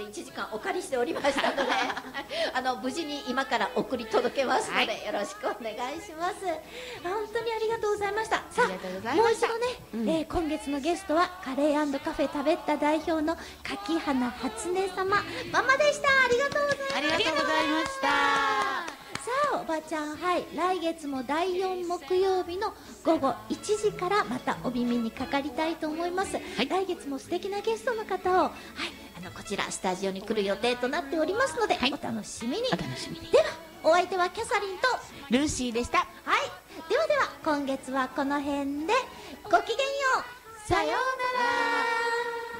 で1時間お借りしておりましたので無事に今から送り届けますので、はい、よろしくお願いします。本当にありがとうございました。さあ、もう一度ね、今月のゲストはカレー&カフェ食べった代表の柿花初音様ママでした。ありがとうございました。 ありがとうございました。 さあおばちゃん、はい、来月も第4木曜日の午後1時からまたお耳にかかりたいと思います、はい、来月も素敵なゲストの方を、はい、こちらスタジオに来る予定となっておりますので、はい、お楽しみに。ではお相手はキャサリンとルーシーでした。はい、 では今月はこの辺でごきげんよう。さようなら。